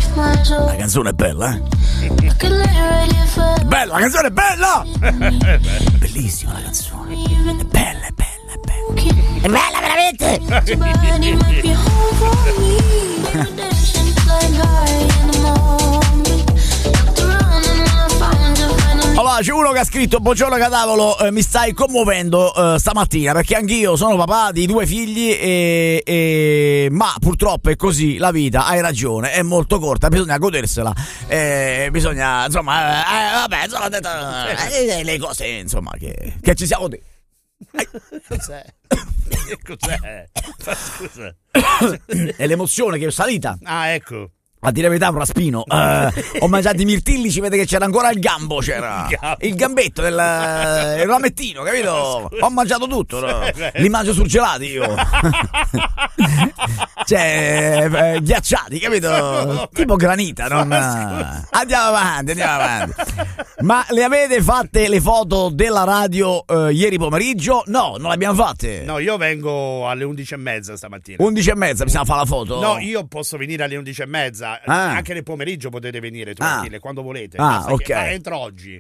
La canzone è bella, eh? Bella, la canzone è bella! Bellissima la canzone. È bella, è bella, è bella. È bella veramente! Allora, c'è uno che ha scritto: buongiorno Cadavolo, mi stai commuovendo stamattina, perché anch'io sono papà di 2 figli ma purtroppo è così la vita, hai ragione, è molto corta, bisogna godersela, bisogna, insomma, vabbè, insomma, le cose, insomma, che ci siamo detti. Cos'è? Che cos'è? Scusa. È l'emozione che è salita. Ah, ecco. A dire la verità, un raspino. Ho mangiato i mirtilli, ci vede che c'era ancora il gambo, c'era il gambetto il ramettino, capito? Ho mangiato tutto, no? Li mangio surgelati io. Cioè, ghiacciati, capito? Tipo granita, non... Andiamo avanti. Ma le avete fatte le foto della radio ieri pomeriggio? No, non le abbiamo fatte. No, io vengo alle 11:30 stamattina. 11:30, bisogna fare la foto? No, io posso venire alle 11:30. Anche nel pomeriggio potete venire tranquille, quando volete. Ok. Entro oggi.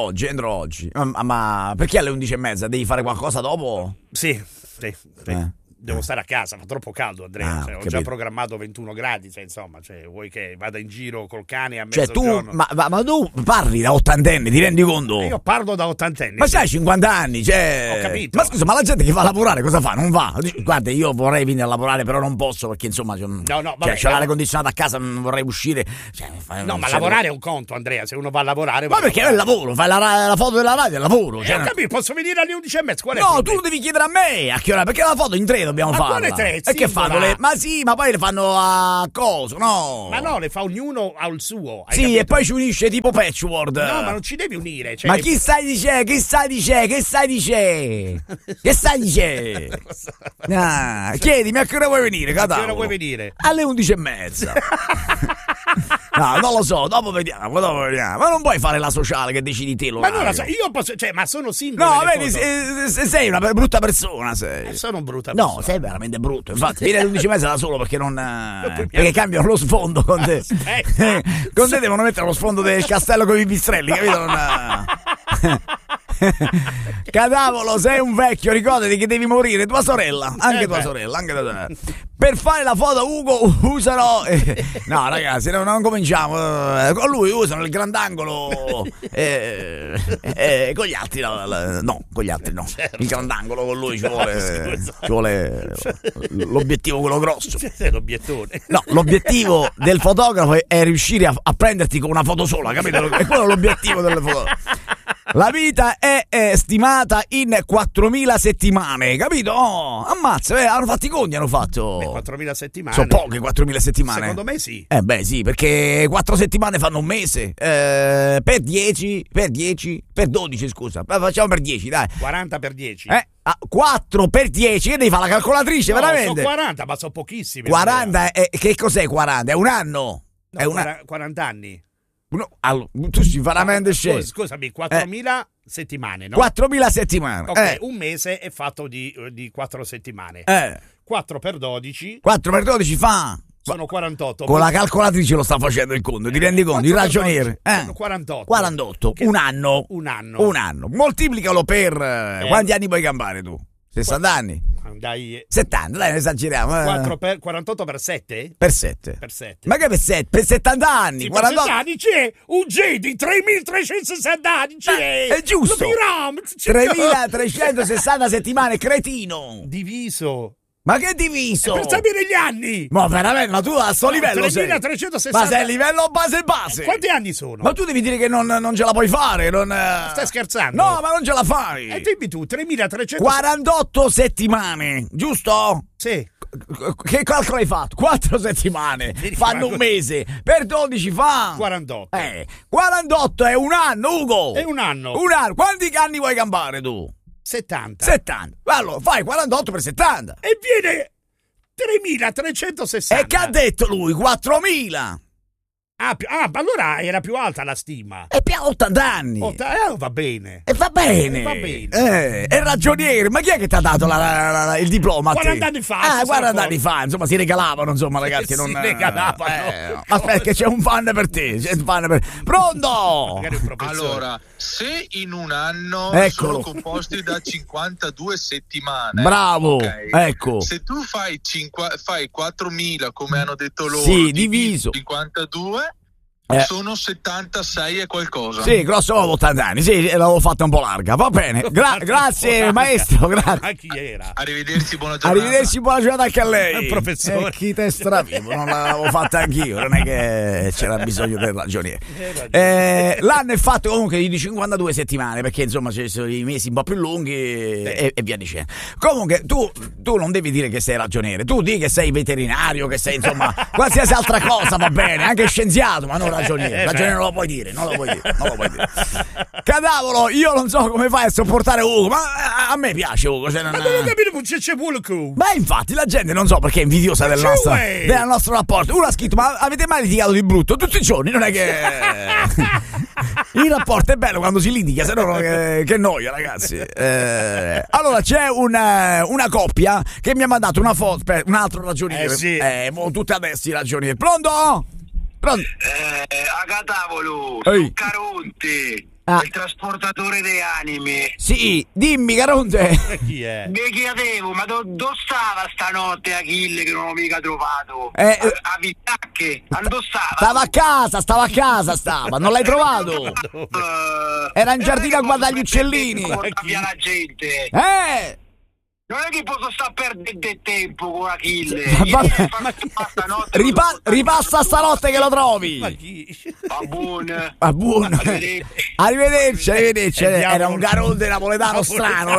Ma perché alle 11:30? Devi fare qualcosa dopo? Sì. Devo stare a casa, fa troppo caldo, Andrea. Ho già programmato 21 gradi, insomma, vuoi che vada in giro col cane a mezzogiorno? Ma tu parli da ottantenne, ti rendi conto? Io parlo da ottantenne. Ma c'hai 50 anni, Ho capito. Ma scusa, ma la gente che va a lavorare cosa fa? Non va? Guarda, io vorrei venire a lavorare, però non posso, perché insomma c'è l'aria condizionata a casa, non vorrei uscire. Ma lavorare è un conto, Andrea, se uno va a lavorare. Ma perché è il lavoro, fai la foto della radio, è il lavoro. Ho capito, posso venire alle 11:30? No, tu lo devi chiedere a me a che ora, perché la foto in 3 dobbiamo farla. E che fanno? Ma sì, ma poi le fanno a coso, no? Ma no, le fa ognuno al suo. Sì, capito? E poi ci unisce tipo patchwork. No, ma non ci devi unire. Ma chi stai dicendo? Che stai dicendo? Chiedimi a che ora vuoi venire, Cadavolo? A che ora vuoi venire? Alle 11:30. No, non lo so, dopo vediamo. Ma non puoi fare la sociale che decidi te l'orario. Ma non la so, io posso, ma sono singolo. No, vedi, sei una brutta persona, sei. Sono brutta persona. No, sei veramente brutto. Infatti, vieni alle 11:30 da solo perché non. Perché cambiano lo sfondo con te. Con te devono mettere lo sfondo del castello con i pipistrelli, capito? Cadavolo, sei un vecchio, ricordati che devi morire. Tua sorella, anche tua sorella. Per fare la foto, Ugo, usano. No, ragazzi, non cominciamo. Con lui usano il grandangolo. Con gli altri, no, con gli altri no. Il grandangolo con lui ci vuole l'obiettivo, quello grosso. L'obiettone. No, l'obiettivo del fotografo è riuscire a prenderti con una foto sola, capito? È quello l'obiettivo del fotografo. La vita è stimata in 4.000 settimane, capito? Oh, ammazza, hanno fatto i conti, hanto. 4.000 settimane. Sono poche 4.000 settimane. Secondo me sì. Beh sì, perché 4 settimane fanno un mese. Per 10, per 12, scusa. Facciamo per 10, dai. 40 per 10. 4 per 10, che devi fare la calcolatrice, no, veramente? Sono 40, ma sono pochissimi. 40, che cos'è 40? È un anno? No, è 40 anni. No, allora, tu sei veramente scemo. Scusami, 4.000 settimane, no? 4.000 settimane. Ok, un mese è fatto di 4 settimane. 4 per 12. 4 per 12 fa... Sono 48. Con la calcolatrice lo sta facendo il conto, ti rendi conto? Il ragioniere. 48. 48. Un anno. Moltiplicalo per... quanti anni puoi campare tu? 60 anni? Dai. 70, dai, ne esageriamo. 48 per 7? Per 7. Per 7. Ma che per 7? Per 70 anni? Sì, 48... per 70 anni c'è un G di 3.360 anni. È giusto. 3.360 settimane, cretino. Diviso. Ma che diviso? Per sapere gli anni. Ma veramente, ma tu a sto livello 3.360. Ma sei a livello base. Quanti anni sono? Ma tu devi dire che non ce la puoi fare. Stai scherzando? No, ma non ce la fai. E dimmi tu, 3.300. 48 settimane, giusto? Sì. Che calcolo hai fatto? 4 settimane fanno un mese. Per 12 fa 48. 48 è un anno, Ugo. È un anno. Quanti anni vuoi campare tu? 70. Allora, fai 48 per 70. E viene 3.360. E che ha detto lui? 4.000. allora era più alta la stima. È più 80 anni. Va bene. E va bene. È ragioniere. Ma chi è che ti ha dato il diploma? 40 anni fa. 40 anni fa. Insomma, si regalavano, insomma, ragazzi. Si regalavano. Aspetta, che c'è un fan per te. Pronto? Allora, se in un anno sono composti da 52 settimane. Bravo. Okay, ecco. Se tu fai 4.000, come hanno detto loro, diviso 52, sono 76 e qualcosa. Sì, grosso modo 80 anni. Sì, l'avevo fatta un po' larga. Va bene. Grazie maestro, grazie. Ma chi era? Arrivederci, buona giornata. Arrivederci, buona giornata anche a lei. Professore. Chi te stravivo, non l'avevo fatta anch'io, non è che c'era bisogno del ragioniere. L'anno è fatto comunque di 52 settimane, perché insomma ci sono i mesi un po' più lunghi e via dicendo. Comunque tu non devi dire che sei ragioniere, tu di che sei veterinario, che sei insomma qualsiasi altra cosa va bene, anche scienziato, ma non ragioniere. Ragioniere non lo puoi dire, non lo puoi dire. Cadavolo, io non so come fai a sopportare Ugo, ma a me piace Ugo. Ma non ho capito, c'è vuole Ugo. Ma infatti la gente non so perché è invidiosa del nostro rapporto. Uno ha scritto: ma avete mai litigato di brutto? Tutti i giorni, non è che il rapporto è bello quando si litiga, se no che noia, ragazzi. Allora c'è una coppia che mi ha mandato una foto per un altro ragioniere. Sì. Tutti adesso i ragionieri. Pronto? A Catavolo, Caronte, il trasportatore delle anime. Sì, dimmi Caronte. Chi è? Mi chiedevo, ma dove stava stanotte Achille che non l'ho mica trovato? A Vittacche, dove stava? Stava a casa, non l'hai trovato? Era in giardino a guardare gli uccellini. Porta via la gente. Non è che posso stare perdendo tempo con Achille. Ripassa stanotte che lo trovi. Ma chi? A buono. Arrivederci. Era un Caronte napoletano strano.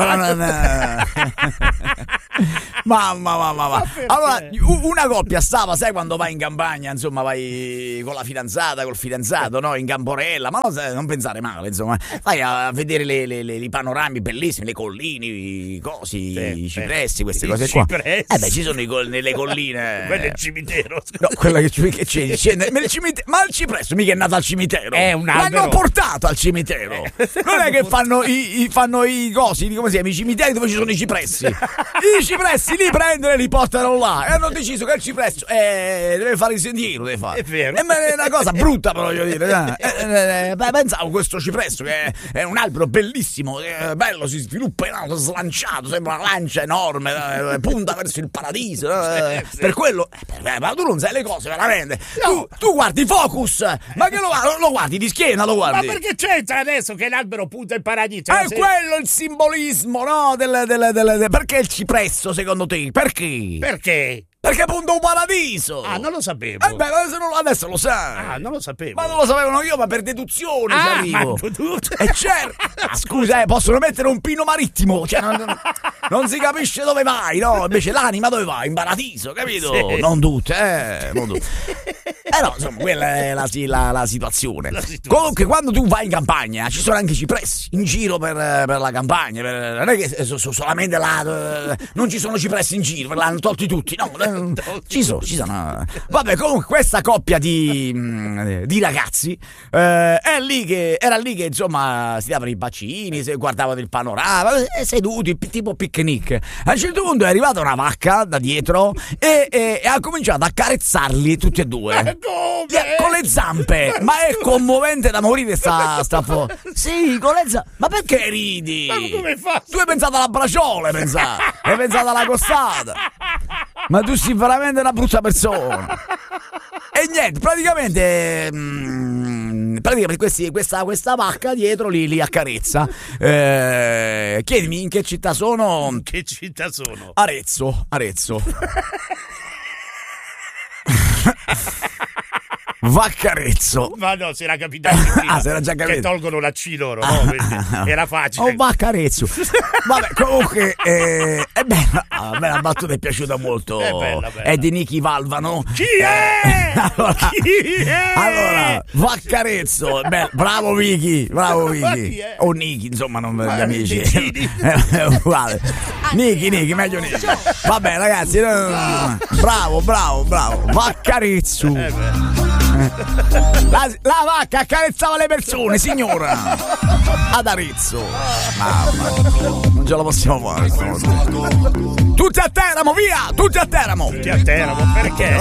Mamma. Allora, una coppia stava, sai quando vai in campagna, insomma, vai con la fidanzata, col fidanzato, no? In camporella, ma non pensare male, insomma. Vai a vedere i panorami bellissimi, le colline, i cosi, i cipressi, queste cose qua. Ci sono le colline. Quello è il cimitero. No, quella che c'è. Ma il cipresso mica è nato al cimitero. È un albero. L'hanno portato al cimitero. Non è che fanno i cosi, come si chiama, i cimiteri dove ci sono i cipressi. I cipressi li prendono e li portano là e hanno deciso che il cipresso deve fare il sentiero, deve fare. È vero. È una cosa brutta, però, voglio dire. Pensavo questo cipresso che è un albero bellissimo, bello, si sviluppa in alto, slanciato, sembra una lancia enorme, punta verso il paradiso. Per quello, ma tu non sai le cose veramente. No. Tu guardi Focus, ma che lo guardi di schiena, lo guardi. Ma perché c'entra adesso che l'albero punta il paradiso? È quello il simbolismo, no? Perché il cipresso, secondo te? Perché? Perché punta un paradiso. Non lo sapevo. Adesso lo sai. Non lo sapevo. Ma non lo sapevano io, ma per deduzione ci arrivo. Certo. Scusa, possono mettere un pino marittimo, cioè non si capisce dove vai, no? Invece l'anima dove va? In paradiso, capito? Sì. Non tutte, non tutte. No, insomma, quella è la situazione. Comunque, quando tu vai in campagna, ci sono anche i cipressi in giro per la campagna. Non è che solamente là non ci sono cipressi in giro, l'hanno tolti tutti, no? Ci sono. Vabbè, comunque questa coppia di ragazzi era lì che insomma si davano i bacini, guardavano il panorama, seduti tipo picnic. A un certo punto è arrivata una vacca da dietro e ha cominciato a carezzarli tutti e due con le zampe. Ma è commovente da morire sta sì, con le zampe. Ma perché ridi? Ma come fa? Tu hai pensato alla braciola, hai pensato alla costata. Ma tu sei veramente una brutta persona. E niente, praticamente questa vacca dietro li accarezza. Chiedimi in che città sono. In che città sono? Arezzo. Vaccarezzo. Ma no, si era capitato. Si era già capito. Che tolgono la C loro, no? Era facile. Vaccarezzo. Vabbè, comunque è bella. A me la battuta è piaciuta molto. È bella. È di Nicky Valvano. Chi è? Allora, Vaccarezzo. Bravo Vicky. O Nicky, insomma, non gli amici. È uguale. Nicky, meglio Nicky. Vabbè, ragazzi. Bravo. Vaccarezzo. La vacca accarezzava le persone, signora. Ad Arezzo. Mamma, non ce la possiamo fare. Tutti a Teramo, via! Tutti a Teramo! Tutti a Teramo, perché?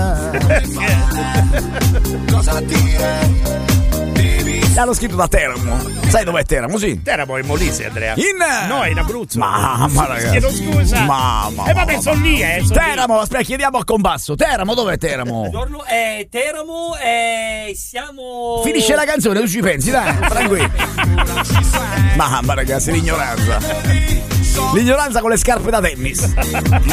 Cosa dire? L'hanno scritto da Teramo. Sai dov'è Teramo? Sì. Teramo è in Molise, Andrea. No, in Abruzzo. Mamma, ragazzi. Chiedo scusa. Mamma. Vabbè, sono lì, Teramo, aspetta, chiediamo a Combasso. Teramo, dov'è Teramo? Teramo, siamo... Finisce la canzone, tu ci pensi, dai, tranquillo. Mamma, ragazzi, l'ignoranza. L'ignoranza con le scarpe da tennis.